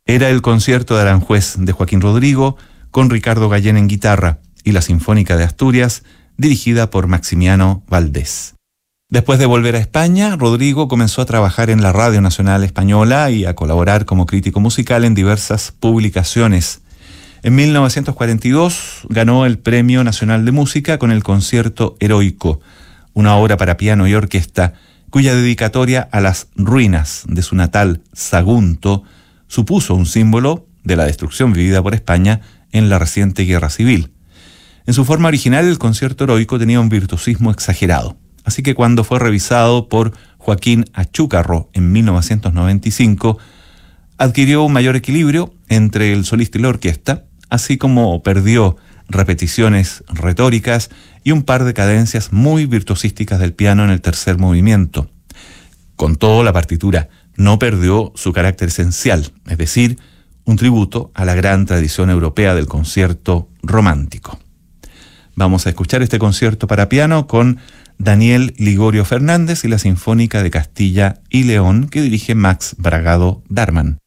Era el concierto de Aranjuez de Joaquín Rodrigo, con Ricardo Gallén en guitarra, y la Sinfónica de Asturias, dirigida por Maximiano Valdés. Después de volver a España, Rodrigo comenzó a trabajar en la Radio Nacional Española y a colaborar como crítico musical en diversas publicaciones. En 1942 ganó el Premio Nacional de Música con el Concierto Heroico, una obra para piano y orquesta cuya dedicatoria a las ruinas de su natal Sagunto supuso un símbolo de la destrucción vivida por España en la reciente Guerra Civil. En su forma original, el Concierto Heroico tenía un virtuosismo exagerado, así que cuando fue revisado por Joaquín Achúcarro en 1995, adquirió un mayor equilibrio entre el solista y la orquesta, así como perdió repeticiones retóricas y un par de cadencias muy virtuosísticas del piano en el tercer movimiento. Con todo, la partitura no perdió su carácter esencial, es decir, un tributo a la gran tradición europea del concierto romántico. Vamos a escuchar este concierto para piano con Daniel Ligorio Fernández y la Sinfónica de Castilla y León, que dirige Max Bragado Darman.